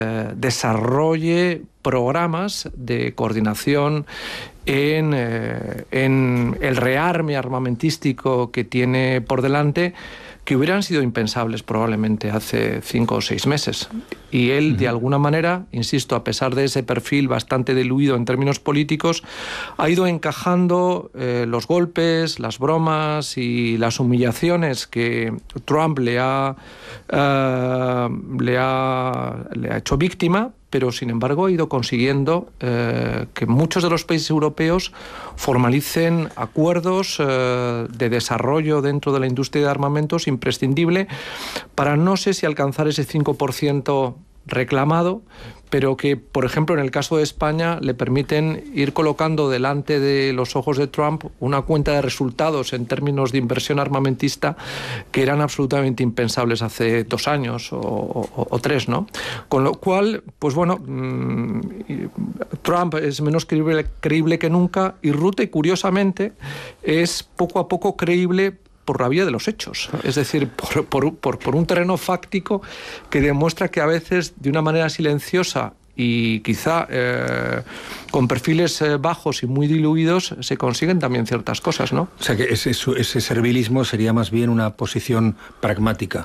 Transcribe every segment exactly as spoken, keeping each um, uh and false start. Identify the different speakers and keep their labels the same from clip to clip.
Speaker 1: eh, desarrolle programas de coordinación en, eh, en el rearme armamentístico que tiene por delante, que hubieran sido impensables probablemente hace cinco o seis meses. Y él, uh-huh. de alguna manera, insisto, a pesar de ese perfil bastante diluido en términos políticos, ha ido encajando eh, los golpes, las bromas y las humillaciones que Trump le ha, uh, le ha, le ha hecho víctima, pero sin embargo ha ido consiguiendo eh, que muchos de los países europeos formalicen acuerdos eh, de desarrollo dentro de la industria de armamentos imprescindible para no sé si alcanzar ese cinco por ciento reclamado, pero que, por ejemplo, en el caso de España le permiten ir colocando delante de los ojos de Trump una cuenta de resultados en términos de inversión armamentista que eran absolutamente impensables hace dos años o, o, o tres, ¿no? Con lo cual, pues bueno, mmm, Trump es menos creíble, creíble que nunca, y Rutte, curiosamente, es poco a poco creíble por la vía de los hechos, es decir, por, por, por, por un terreno fáctico que demuestra que a veces, de una manera silenciosa y quizá eh, con perfiles eh, bajos y muy diluidos, se consiguen también ciertas cosas, ¿no?
Speaker 2: O sea, que ese, ese servilismo sería más bien una posición pragmática.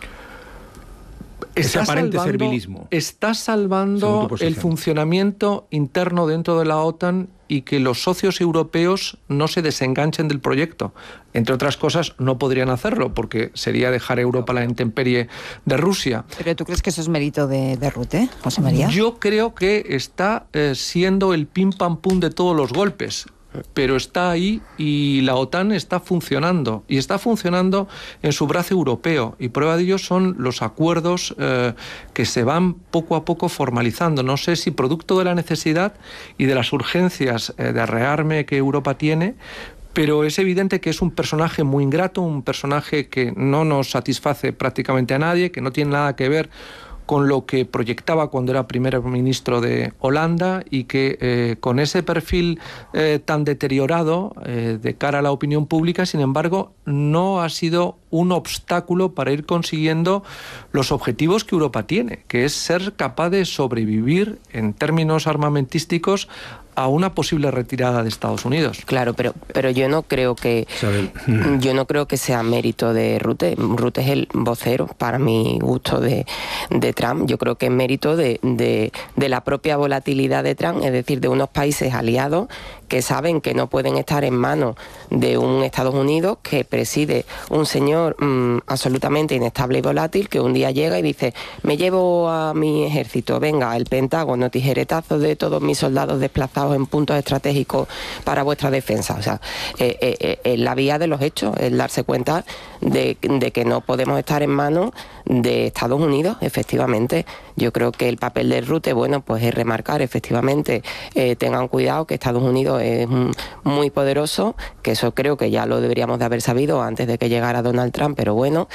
Speaker 2: Ese aparente
Speaker 1: salvando,
Speaker 2: servilismo.
Speaker 1: Está salvando el funcionamiento interno dentro de la OTAN y que los socios europeos no se desenganchen del proyecto. Entre otras cosas, no podrían hacerlo porque sería dejar Europa a la intemperie de Rusia.
Speaker 3: ¿Pero tú crees que eso es mérito de, de Rutte, José María?
Speaker 1: Yo creo que está eh, siendo el pim pam pum de todos los golpes, pero está ahí y la OTAN está funcionando, y está funcionando en su brazo europeo, y prueba de ello son los acuerdos eh, que se van poco a poco formalizando. No sé si producto de la necesidad y de las urgencias eh, de rearme que Europa tiene, pero es evidente que es un personaje muy ingrato, un personaje que no nos satisface prácticamente a nadie, que no tiene nada que ver con lo que proyectaba cuando era primer ministro de Holanda, y que eh, con ese perfil eh, tan deteriorado eh, de cara a la opinión pública, sin embargo, no ha sido un obstáculo para ir consiguiendo los objetivos que Europa tiene, que es ser capaz de sobrevivir en términos armamentísticos a una posible retirada de Estados Unidos.
Speaker 4: Claro, pero pero yo no creo que Isabel. yo no creo que sea mérito de Rutte. Rutte es el vocero, para mi gusto, de, de Trump. Yo creo que es mérito de, de, de la propia volatilidad de Trump, es decir, de unos países aliados que saben que no pueden estar en manos de un Estados Unidos que preside un señor mmm, absolutamente inestable y volátil, que un día llega y dice: me llevo a mi ejército, venga, el Pentágono, tijeretazos de todos mis soldados desplazados en puntos estratégicos para vuestra defensa. O sea, eh, eh, eh, la vía de los hechos es darse cuenta de, de que no podemos estar en manos de Estados Unidos, efectivamente. Yo creo que el papel de Rutte, bueno, pues es remarcar, efectivamente, eh, tengan cuidado que Estados Unidos es muy poderoso, que eso creo que ya lo deberíamos de haber sabido antes de que llegara Donald Trump, pero bueno,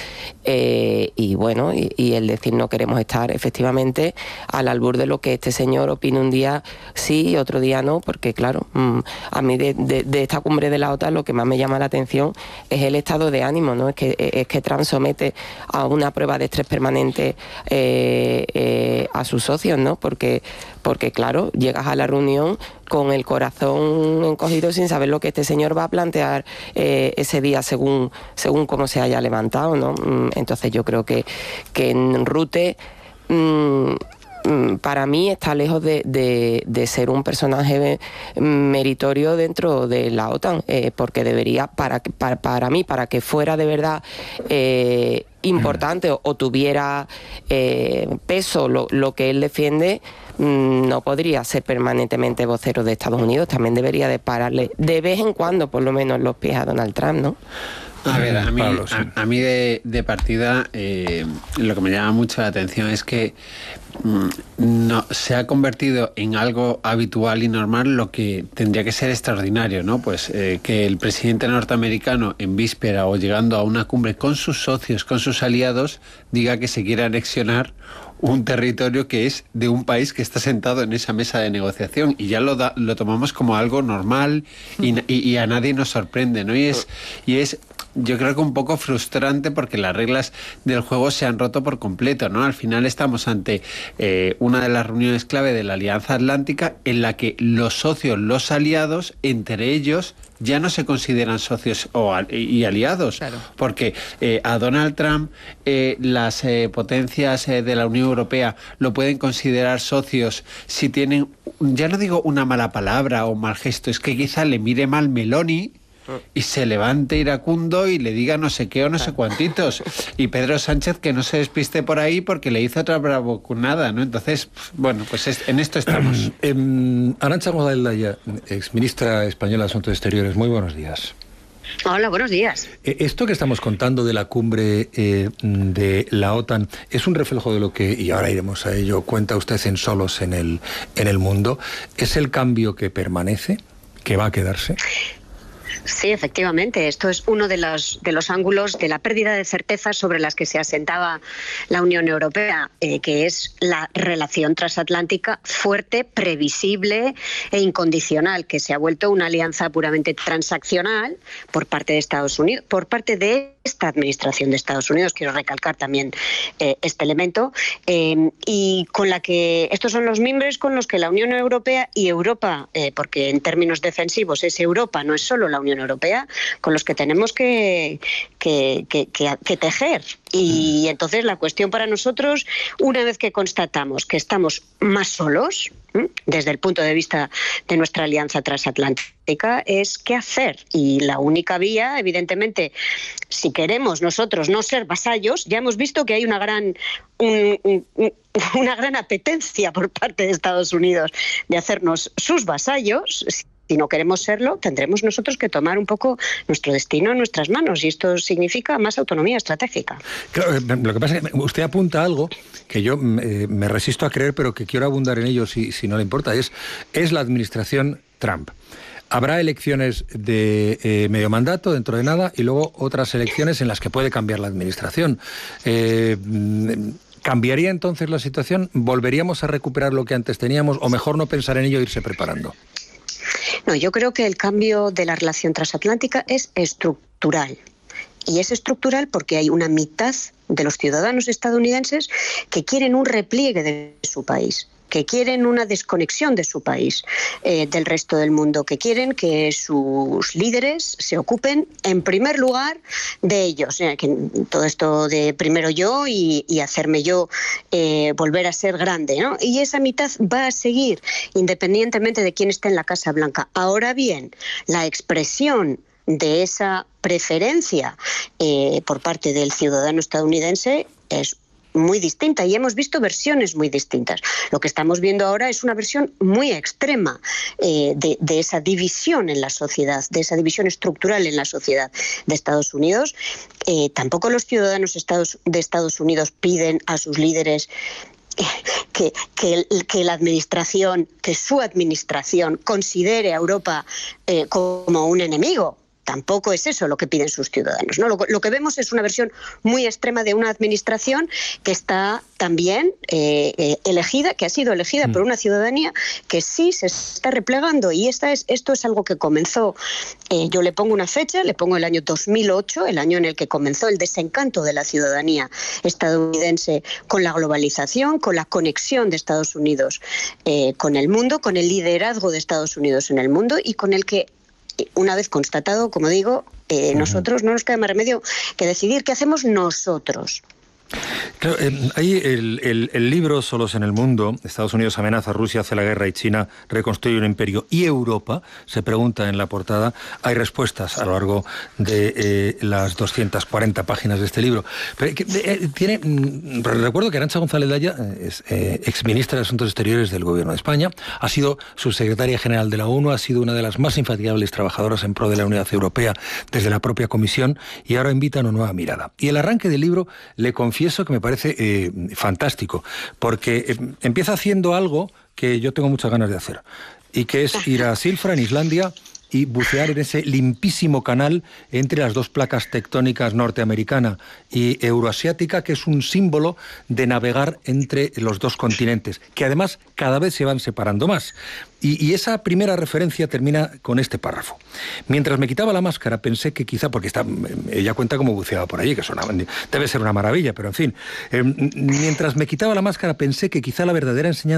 Speaker 4: eh, y bueno, y, y el decir no queremos estar efectivamente al albur de lo que este señor opine un día sí y otro día no, porque claro, mmm, a mí de, de, de esta cumbre de la OTAN lo que más me llama la atención es el estado de ánimo, ¿no? Es que, es que Trump somete a una prueba de estrés permanente eh, eh, a sus socios, ¿no? Porque, porque claro, llegas a la reunión con el corazón encogido sin saber lo que este señor va a plantear eh, ese día según, según cómo se haya levantado, ¿no? Entonces yo creo que, que en Rutte mmm, para mí está lejos de, de, de ser un personaje meritorio dentro de la OTAN, eh, porque debería, para, para, para mí, para que fuera de verdad eh, importante o, o tuviera eh, peso lo, lo que él defiende, no podría ser permanentemente vocero de Estados Unidos, también debería de pararle de vez en cuando, por lo menos, los pies a Donald Trump, ¿no?
Speaker 5: A ver, a mí, a, a mí de, de partida eh, lo que me llama mucho la atención es que mm, no, se ha convertido en algo habitual y normal lo que tendría que ser extraordinario, ¿no? Pues eh, que el presidente norteamericano en víspera o llegando a una cumbre con sus socios, con sus aliados, diga que se quiere anexionar un territorio que es de un país que está sentado en esa mesa de negociación, y ya lo da, lo tomamos como algo normal y, y, y a nadie nos sorprende, ¿no? Y es, y es yo creo que un poco frustrante porque las reglas del juego se han roto por completo, ¿no? Al final estamos ante eh, una de las reuniones clave de la Alianza Atlántica en la que los socios, los aliados, entre ellos ya no se consideran socios o, y aliados, claro. porque eh, a Donald Trump eh, las eh, potencias eh, de la Unión Europea lo pueden considerar socios si tienen, ya no digo una mala palabra o un mal gesto, es que quizá le mire mal Meloni y se levante iracundo y le diga no sé qué o no sé cuantitos. Y Pedro Sánchez que no se despiste por ahí porque le hizo otra bravuconada, ¿no? Entonces, bueno, pues es, en esto estamos.
Speaker 2: Eh, Arantxa González Laya, exministra española de Asuntos Exteriores, muy buenos días.
Speaker 6: Hola, buenos días.
Speaker 2: Esto que estamos contando de la cumbre eh, de la OTAN es un reflejo de lo que, y ahora iremos a ello, cuenta usted en Solos en el, en el mundo. ¿Es el cambio que permanece, que va a quedarse?
Speaker 6: Sí, efectivamente. Esto es uno de los, de los ángulos de la pérdida de certezas sobre las que se asentaba la Unión Europea, eh, que es la relación transatlántica fuerte, previsible e incondicional, que se ha vuelto una alianza puramente transaccional por parte de Estados Unidos, por parte de esta administración de Estados Unidos, quiero recalcar también eh, este elemento, eh, y con la que estos son los miembros con los que la Unión Europea y Europa, eh, porque en términos defensivos es Europa, no es solo la Unión Europea, con los que tenemos que, que, que, que, que tejer. Y entonces la cuestión para nosotros, una vez que constatamos que estamos más solos, ¿eh? desde el punto de vista de nuestra alianza transatlántica, es qué hacer. Y la única vía, evidentemente, si queremos nosotros no ser vasallos, ya hemos visto que hay una gran, un, un, una gran apetencia por parte de Estados Unidos de hacernos sus vasallos. Si no queremos serlo, tendremos nosotros que tomar un poco nuestro destino en nuestras manos, y esto significa más autonomía estratégica.
Speaker 2: Claro, lo que pasa es que usted apunta algo que yo eh, me resisto a creer, pero que quiero abundar en ello si, si no le importa, es, es la administración Trump. Habrá elecciones de eh, medio mandato dentro de nada y luego otras elecciones en las que puede cambiar la administración. Eh, ¿Cambiaría entonces la situación? ¿Volveríamos a recuperar lo que antes teníamos? ¿O mejor no pensar en ello e irse preparando?
Speaker 6: No, yo creo que el cambio de la relación transatlántica es estructural. Y es estructural porque hay una mitad de los ciudadanos estadounidenses que quieren un repliegue de su país, que quieren una desconexión de su país eh, del resto del mundo, que quieren que sus líderes se ocupen en primer lugar de ellos, eh, que todo esto de primero yo y, y hacerme yo eh, volver a ser grande, ¿no? Y esa mitad va a seguir independientemente de quién esté en la Casa Blanca. Ahora bien, la expresión de esa preferencia eh, por parte del ciudadano estadounidense es muy distinta, y hemos visto versiones muy distintas. Lo que estamos viendo ahora es una versión muy extrema eh, de, de esa división en la sociedad, de esa división estructural en la sociedad de Estados Unidos. Eh, tampoco los ciudadanos Estados, de Estados Unidos piden a sus líderes Que, que, que la administración, que su administración considere a Europa eh, como un enemigo. Tampoco es eso lo que piden sus ciudadanos, ¿no? Lo, lo que vemos es una versión muy extrema de una administración que está también eh, eh, elegida, que ha sido elegida mm. por una ciudadanía que sí se está replegando, y esta es, esto es algo que comenzó, eh, yo le pongo una fecha, le pongo el año dos mil ocho, el año en el que comenzó el desencanto de la ciudadanía estadounidense con la globalización, con la conexión de Estados Unidos eh, con el mundo, con el liderazgo de Estados Unidos en el mundo, y con el que, una vez constatado, como digo, eh, nosotros no nos queda más remedio que decidir qué hacemos nosotros.
Speaker 2: Claro, eh, hay el, el, el libro Solos en el mundo, Estados Unidos amenaza a Rusia, hace la guerra y China reconstruye un imperio, y Europa, se pregunta en la portada. Hay respuestas a lo largo de eh, las doscientas cuarenta páginas de este libro. Pero eh, tiene, mm, recuerdo que Arantxa González Laya es eh, exministra de Asuntos Exteriores del Gobierno de España, ha sido subsecretaria general de la ONU, ha sido una de las más infatigables trabajadoras en pro de la Unidad Europea desde la propia Comisión, y ahora invita a una nueva mirada. Y el arranque del libro, le confieso que me parece eh, fantástico, porque eh, empieza haciendo algo que yo tengo muchas ganas de hacer, y que es ir a Silfra, en Islandia, y bucear en ese limpísimo canal entre las dos placas tectónicas norteamericana y euroasiática, que es un símbolo de navegar entre los dos continentes, que además cada vez se van separando más. Y, y esa primera referencia termina con este párrafo. Mientras me quitaba la máscara pensé que quizá, porque está, ella cuenta cómo buceaba por allí, que es una, debe ser una maravilla, pero en fin, eh, mientras me quitaba la máscara pensé que quizá la verdadera enseñanza